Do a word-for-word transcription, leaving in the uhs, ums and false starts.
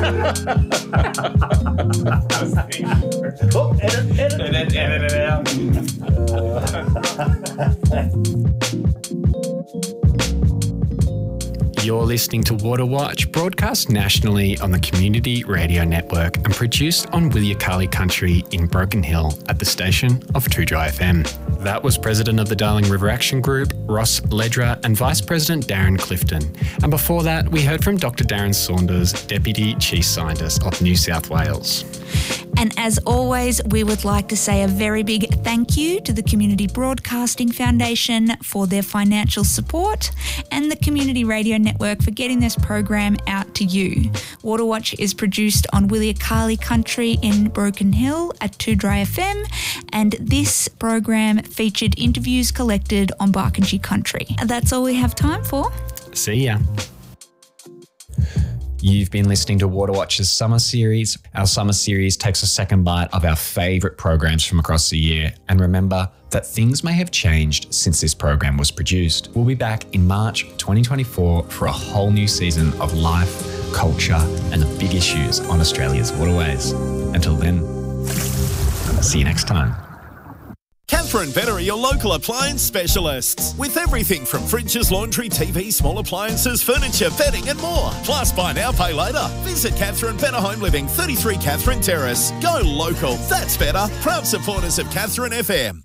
Oh, edit, edit. Edit, edit it out. You're listening to Water Watch, broadcast nationally on the Community Radio Network and produced on Wilyakalli Country in Broken Hill at the station of two Dry F M. That was President of the Darling River Action Group, Ross Ledra, and Vice President Darren Clifton. And before that, we heard from Doctor Darren Saunders, Deputy Chief Scientist of New South Wales. And as always, we would like to say a very big thank you to the Community Broadcasting Foundation for their financial support and the Community Radio Network for getting this program out to you. Water Watch is produced on Wilyakalli Country in Broken Hill at two Dry F M, and this program featured interviews collected on Barkindji Country. And that's all we have time for. See ya. You've been listening to Water Watch's summer series. Our summer series takes a second bite of our favourite programs from across the year. And remember that things may have changed since this program was produced. We'll be back in March twenty twenty-four for a whole new season of life, culture, and the big issues on Australia's waterways. Until then, see you next time. Catherine Better are your local appliance specialists. With everything from fridges, laundry, T V, small appliances, furniture, bedding and more. Plus buy now, pay later. Visit Catherine Better Home Living, thirty-three Catherine Terrace. Go local. That's better. Proud supporters of Catherine F M.